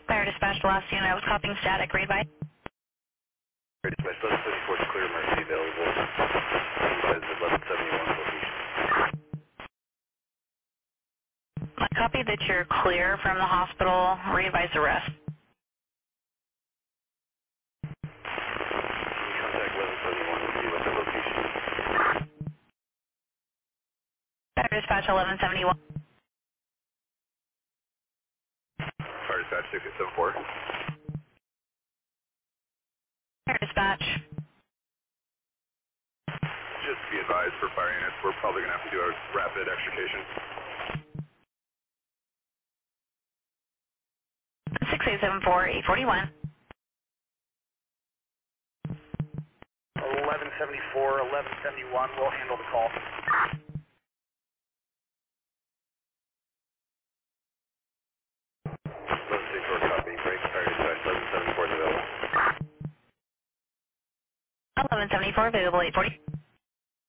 Fire dispatch, the last unit. I was copying static. Read by. Fire dispatch 1174 is clear, emergency available. Says 1171 location. I copy that you're clear from the hospital. Re-advise arrest. Contact 1171 to see what the location is. Fire dispatch 1171. Fire dispatch 6874. Fire dispatch. Just be advised for fire units, we're probably going to have to do a rapid extrication. 6874 841. 1174, 1171, we'll handle the call. 1164 copy, break, fire dispatch 1174 is available. 1174 available 840.